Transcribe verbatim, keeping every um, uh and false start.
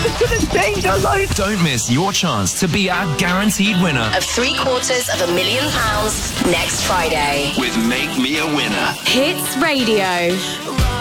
to the danger zone. Don't miss your chance to be our guaranteed winner of three quarters of a million pounds next Friday with Make Me a Winner. Hits Radio.